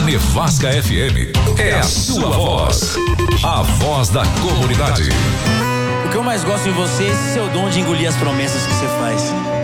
Nevasca FM é a sua voz, a voz da comunidade. O que eu mais gosto em você é esse seu dom de engolir as promessas que você faz.